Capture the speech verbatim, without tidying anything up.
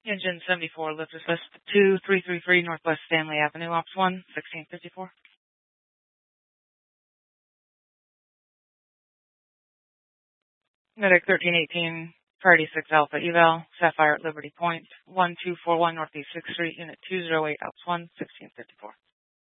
Engine seventy-four, lift assist two three three three Northwest Stanley Avenue, Ops one, sixteen fifty-four. Medic thirteen eighteen, Priority six Alpha Eval, Sapphire at Liberty Point, one two four one Northeast sixth Street, Unit two oh eight, Ops one, sixteen fifty-four.